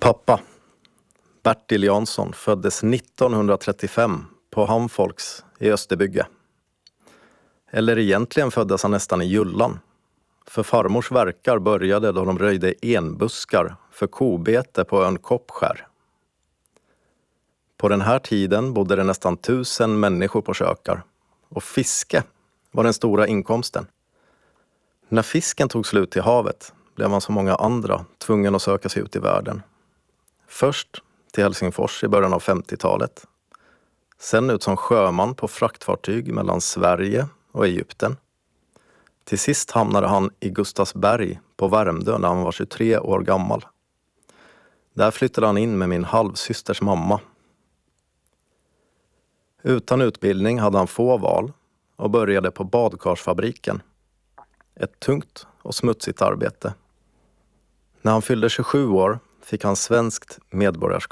Pappa, Bertil Jansson, föddes 1935 på Hamnfolks i Österbygge. Eller egentligen föddes han nästan i Jullan. För farmors verkar började då de röjde enbuskar för kobete på ön Koppskär. På den här tiden bodde det nästan 1000 människor på Kökar. Och fiske var den stora inkomsten. När fisken tog slut till havet blev man som många andra tvungen att söka sig ut i världen. Först till Helsingfors i början av 50-talet. Sen ut som sjöman på fraktfartyg mellan Sverige och Egypten. Till sist hamnade han i Gustavsberg på Värmdö när han var 23 år gammal. Där flyttade han in med min halvsysters mamma. Utan utbildning hade han få val och började på badkarsfabriken. Ett tungt och smutsigt arbete. När han fyllde 27 år fick han svenskt medborgarskap.